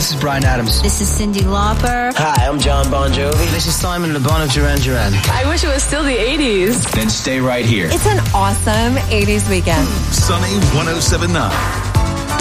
this is Bryan Adams. This is Cyndi Lauper. Hi, I'm John Bon Jovi. This is Simon Le Bon of Duran Duran. I wish it was still the 80s. Then stay right here. It's an awesome 80s weekend. Sunny 107.9.